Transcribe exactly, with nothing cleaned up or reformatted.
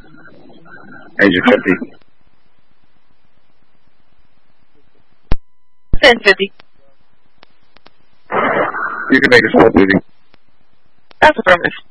Agent fifty. ten fifty. You can make a split duty. That's affirmative.